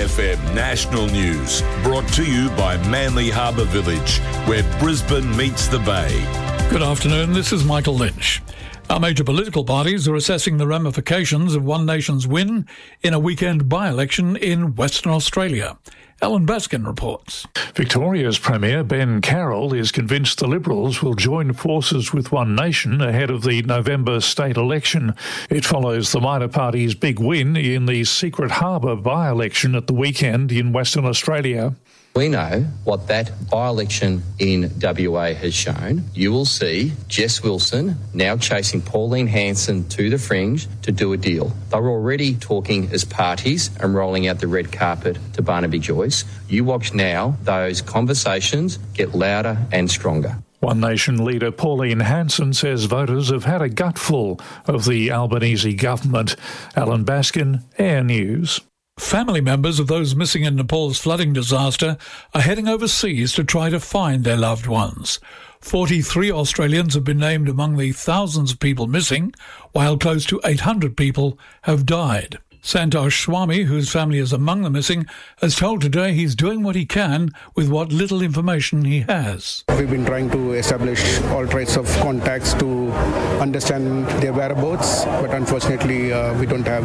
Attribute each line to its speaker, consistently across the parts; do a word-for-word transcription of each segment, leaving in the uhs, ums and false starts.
Speaker 1: F M National News, brought to you by Manly Harbour Village, where Brisbane meets the Bay.
Speaker 2: Good afternoon, this is Michael Lynch. Our major political parties are assessing the ramifications of One Nation's win in a weekend by-election in Western Australia. Alan Baskin reports.
Speaker 3: Victoria's Premier Ben Carroll is convinced the Liberals will join forces with One Nation ahead of the November state election. It follows the minor party's big win in the Secret Harbour by-election at the weekend in Western Australia.
Speaker 4: We know what that by-election in W A has shown. You will see Jess Wilson now chasing Pauline Hanson to the fringe to do a deal. They were already talking as parties and rolling out the red carpet to Barnaby Joyce. You watch now those conversations get louder and stronger.
Speaker 3: One Nation leader Pauline Hanson says voters have had a gutful of the Albanese government. Alan Baskin, Air News.
Speaker 2: Family members of those missing in Nepal's flooding disaster are heading overseas to try to find their loved ones. forty-three Australians have been named among the thousands of people missing, while close to eight hundred people have died. Santosh Swami, whose family is among the missing, has told Today he's doing what he can with what little information he has.
Speaker 5: We've been trying to establish all types of contacts to understand their whereabouts, but unfortunately uh, we don't have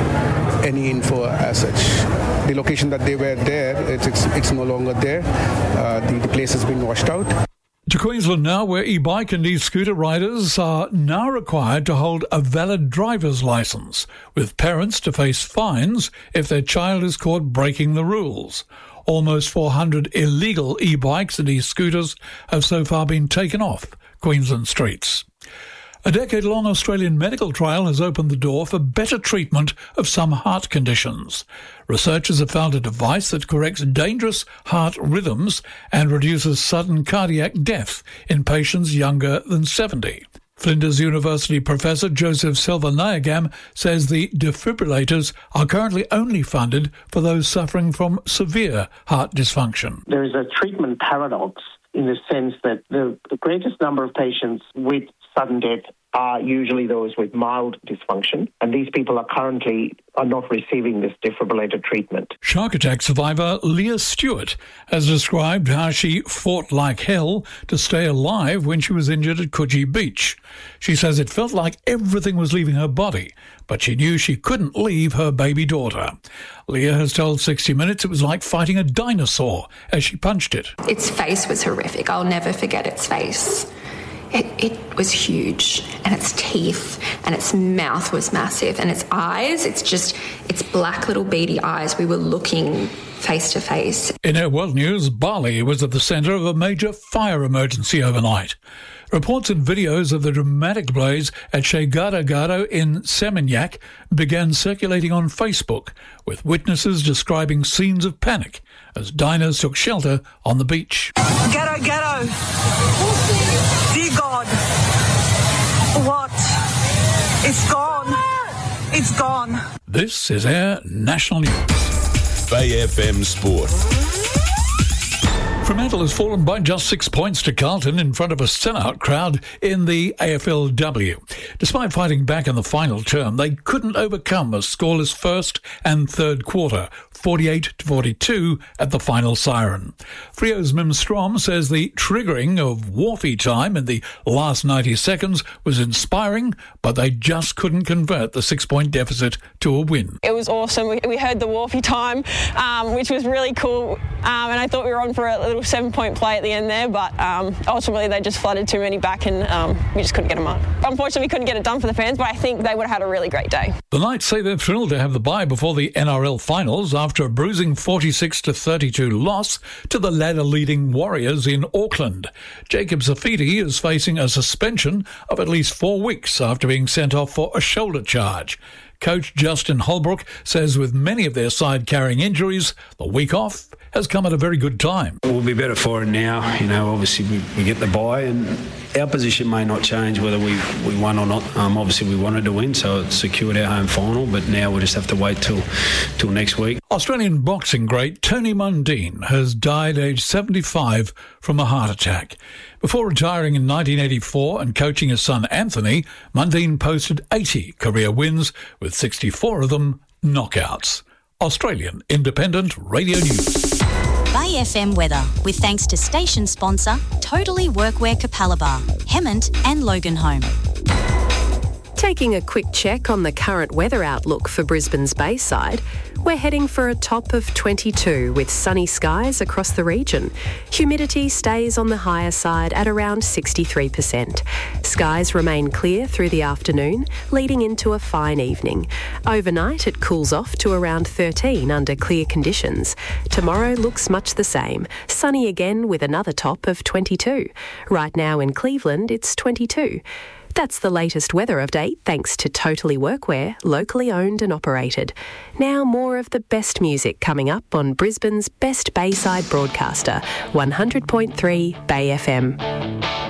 Speaker 5: any info as such. The location that they were there, it's, it's, it's no longer there. Uh, the, the place has been washed out.
Speaker 2: To Queensland now, where e-bike and e-scooter riders are now required to hold a valid driver's licence, with parents to face fines if their child is caught breaking the rules. Almost four hundred illegal e-bikes and e-scooters have so far been taken off Queensland streets. A decade-long Australian medical trial has opened the door for better treatment of some heart conditions. Researchers have found a device that corrects dangerous heart rhythms and reduces sudden cardiac death in patients younger than seventy. Flinders University professor Joseph Selvanayagam says the defibrillators are currently only funded for those suffering from severe heart dysfunction.
Speaker 6: There is a treatment paradox in the sense that the, the greatest number of patients with sudden death are usually those with mild dysfunction, and these people are currently are not receiving this defibrillator treatment.
Speaker 2: Shark attack survivor Leah Stewart has described how she fought like hell to stay alive when she was injured at Coogee Beach. She says it felt like everything was leaving her body, but she knew she couldn't leave her baby daughter. Leah has told sixty minutes it was like fighting a dinosaur as she punched it.
Speaker 7: Its face was horrific. I'll never forget its face. It, it was huge, and its teeth and its mouth was massive, and its eyes, it's just, its black little beady eyes. We were looking face to face. In
Speaker 2: Air World News, Bali was at the centre of a major fire emergency overnight. Reports and videos of the dramatic blaze at Chay Gada Gado in Seminyak began circulating on Facebook, with witnesses describing scenes of panic as diners took shelter on the beach.
Speaker 8: Gado Gado! Dear God! What? It's gone. It's gone.
Speaker 2: This is Air National News.
Speaker 1: Bay F M Sport.
Speaker 2: Fremantle has fallen by just six points to Carlton in front of a sellout crowd in the A F L W. Despite fighting back in the final term, they couldn't overcome a scoreless first and third quarter, forty-eight to forty-two at the final siren. Frio's Mim Strom says the triggering of Wharfie time in the last ninety seconds was inspiring, but they just couldn't convert the six-point deficit to a win.
Speaker 9: It was awesome. We, we heard the Wharfie time, um, which was really cool, um, and I thought we were on for a little seven-point play at the end there, but um, ultimately they just flooded too many back and um, we just couldn't get them up. Unfortunately, we couldn't get it done for the fans, but I think they would have had a really great day.
Speaker 2: The Knights say they're thrilled to have the bye before the N R L finals after a bruising forty-six to thirty-two loss to the ladder-leading Warriors in Auckland. Jacob Safiti is facing a suspension of at least four weeks after being sent off for a shoulder charge. Coach Justin Holbrook says with many of their side carrying injuries, the week off has come at a very good time.
Speaker 10: We'll be better for it now. You know, obviously we, we get the bye and our position may not change whether we, we won or not. Um, obviously we wanted to win, so it secured our home final, but now we'll just have to wait till, till next week.
Speaker 2: Australian boxing great Tony Mundine has died aged seventy-five from a heart attack. Before retiring in nineteen eighty-four and coaching his son Anthony, Mundine posted eighty career wins, with sixty-four of them knockouts. Australian Independent Radio News.
Speaker 11: Bay F M weather, with thanks to station sponsor Totally Workwear Capalaba, Hemmant and Loganholme.
Speaker 12: Taking a quick check on the current weather outlook for Brisbane's Bayside, we're heading for a top of twenty-two with sunny skies across the region. Humidity stays on the higher side at around sixty-three percent. Skies remain clear through the afternoon, leading into a fine evening. Overnight, it cools off to around thirteen under clear conditions. Tomorrow looks much the same, sunny again with another top of twenty-two. Right now in Cleveland, it's twenty-two. That's the latest weather update thanks to Totally Workwear, locally owned and operated. Now more of the best music coming up on Brisbane's best Bayside broadcaster, one hundred point three Bay F M.